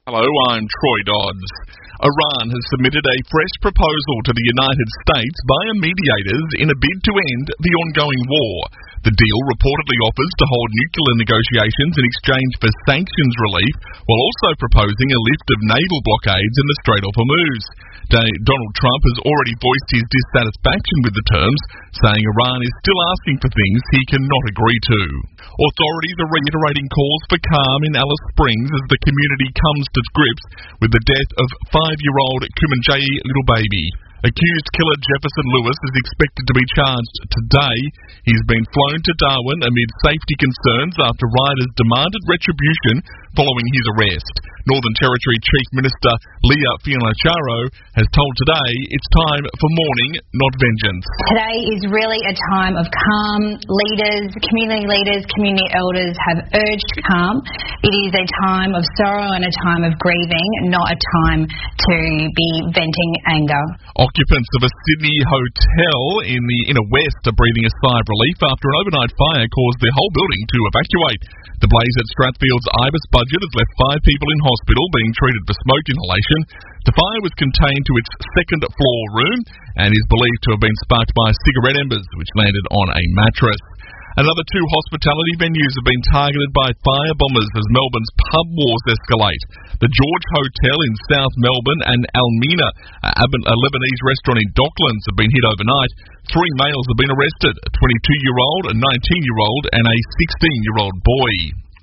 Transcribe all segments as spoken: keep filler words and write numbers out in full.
Hello, I'm Troy Dodds. Iran has submitted a fresh proposal to the United States via mediators in a bid to end the ongoing war. The deal reportedly offers to hold nuclear negotiations in exchange for sanctions relief, while also proposing a lift of naval blockades in the Strait of Hormuz. Donald Trump has already voiced his dissatisfaction with the terms, saying Iran is still asking for things he cannot agree to. Authorities are reiterating calls for calm in Alice Springs as the community comes to grips with the death of five-year-old Kumanjayi little baby. Accused killer Jefferson Lewis is expected to be charged today. He's been flown to Darwin amid safety concerns after rioters demanded retribution following his arrest. Northern Territory Chief Minister Leah Fianarantsoa has told Today it's time for mourning, not vengeance. Today is really a time of calm. Leaders, community leaders, community elders have urged calm. It is a time of sorrow and a time of grieving, not a time to be venting anger. Occupants of a Sydney hotel in the inner west are breathing a sigh of relief after an overnight fire caused the whole building to evacuate. The blaze at Strathfield's Ibis Budget has left five people in hospital being treated for smoke inhalation. The fire was contained to its second floor room and is believed to have been sparked by cigarette embers which landed on a mattress. Another two hospitality venues have been targeted by fire bombers as Melbourne's pub wars escalate. The George Hotel in South Melbourne and Almina, a Lebanese restaurant in Docklands, have been hit overnight. Three males have been arrested, a twenty-two-year-old, a nineteen-year-old and a sixteen-year-old boy.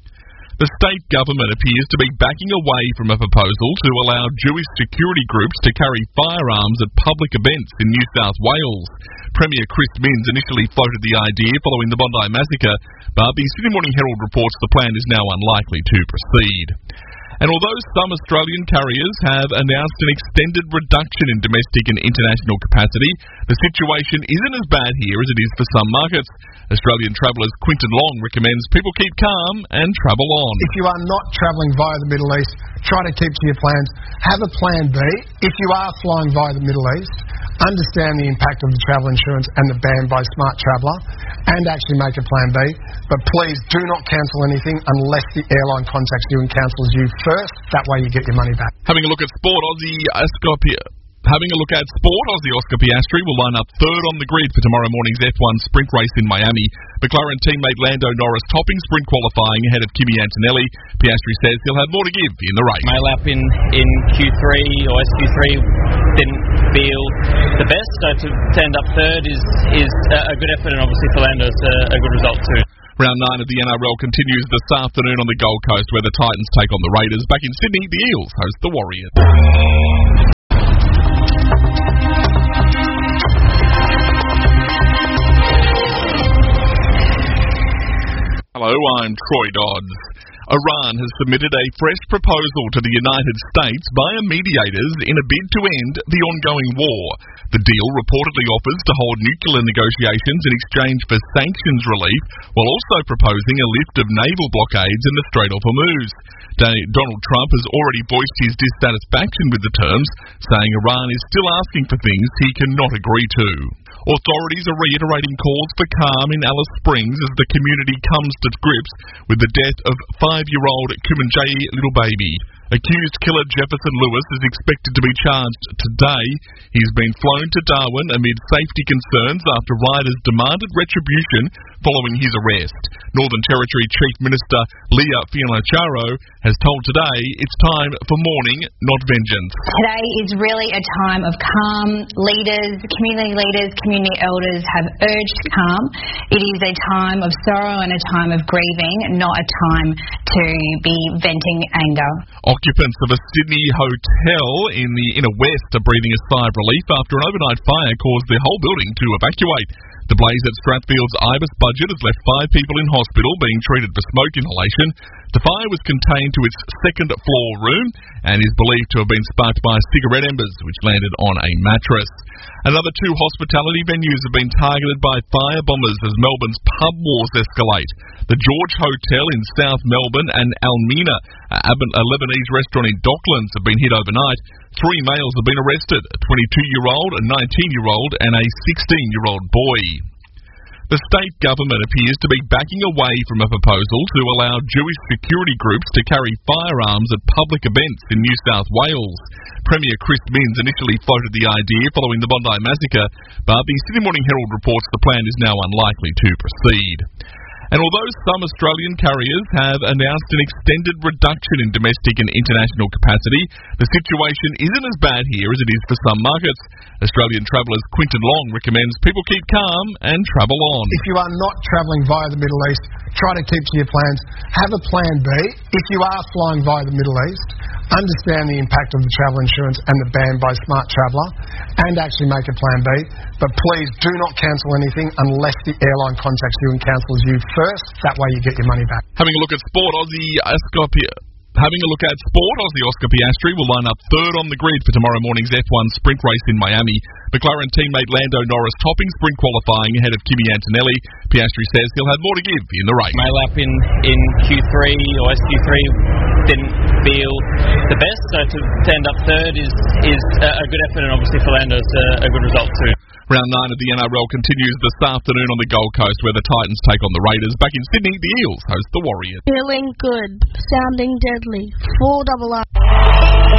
The state government appears to be backing away from a proposal to allow Jewish security groups to carry firearms at public events in New South Wales. Premier Chris Minns initially floated the idea following the Bondi massacre, but the Sydney Morning Herald reports the plan is now unlikely to proceed. And although some Australian carriers have announced an extended reduction in domestic and international capacity, the situation isn't as bad here as it is for some markets. Australian travellers Quinton Long recommends people keep calm and travel on. If you are not travelling via the Middle East, try to keep to your plans. Have a plan B. If you are flying via the Middle East, understand the impact of the travel insurance and the ban by Smart Traveller and actually make a plan B. But please do not cancel anything unless the airline contacts you and cancels you first. That way you get your money back. Having a look at sport, Aussie Oscar Pi- Having a look at sport, Aussie Oscar Piastri will line up third on the grid for tomorrow morning's F one sprint race in Miami. McLaren teammate Lando Norris topping sprint qualifying ahead of Kimi Antonelli. Piastri says he'll have more to give in the race. My lap in, in Q three or S Q three didn't feel the best, so to, to end up third is, is a good effort, and obviously for Lando it's a, a good result too. Round nine of the N R L continues this afternoon on the Gold Coast, where the Titans take on the Raiders. Back in Sydney, the Eels host the Warriors. Hello, I'm Troy Dodds. Iran has submitted a fresh proposal to the United States via mediators in a bid to end the ongoing war. The deal reportedly offers to hold nuclear negotiations in exchange for sanctions relief, while also proposing a lift of naval blockades in the Strait of Hormuz. Donald Trump has already voiced his dissatisfaction with the terms, saying Iran is still asking for things he cannot agree to. Authorities are reiterating calls for calm in Alice Springs as the community comes to grips with the death of five-year-old Kumanjayi little baby. Accused killer Jefferson Lewis is expected to be charged today. He's been flown to Darwin amid safety concerns after rioters demanded retribution following his arrest. Northern Territory Chief Minister Leah Fianarantsoa has told Today it's time for mourning, not vengeance. Today is really a time of calm. Leaders, community leaders, community elders have urged calm. It is a time of sorrow and a time of grieving, not a time to be venting anger. Occupants of a Sydney hotel in the inner west are breathing a sigh of relief after an overnight fire caused the whole building to evacuate. The blaze at Strathfield's Ibis Budget has left five people in hospital being treated for smoke inhalation. The fire was contained to its second floor room and is believed to have been sparked by cigarette embers which landed on a mattress. Another two hospitality venues have been targeted by fire bombers as Melbourne's pub wars escalate. The George Hotel in South Melbourne and Almina, a Lebanese restaurant in Docklands, have been hit overnight. Three males have been arrested, a twenty-two-year-old, a nineteen-year-old and a sixteen-year-old boy. The state government appears to be backing away from a proposal to allow Jewish security groups to carry firearms at public events in New South Wales. Premier Chris Minns initially floated the idea following the Bondi massacre, but the Sydney Morning Herald reports the plan is now unlikely to proceed. And although some Australian carriers have announced an extended reduction in domestic and international capacity, the situation isn't as bad here as it is for some markets. Australian travellers Quinton Long recommends people keep calm and travel on. If you are not travelling via the Middle East, try to keep to your plans. Have a plan B. If you are flying via the Middle East, understand the impact of the travel insurance and the ban by Smart Traveller, and actually make a plan B. But please do not cancel anything unless the airline contacts you and cancels you first. That way you get your money back. Having a look at sport, Aussie Oscar Pi- Having a look at sport, Aussie Oscar Piastri will line up third on the grid for tomorrow morning's F one sprint race in Miami. McLaren teammate Lando Norris topping sprint qualifying ahead of Kimi Antonelli. Piastri says he'll have more to give in the race. My lap in, in Q three or S Q three didn't feel the best, so to, to end up third is, is a good effort, and obviously for Lando it's a, a good result too. Round nine of the N R L continues this afternoon on the Gold Coast, where the Titans take on the Raiders. Back in Sydney, the Eels host the Warriors. Feeling good, sounding deadly, four double up.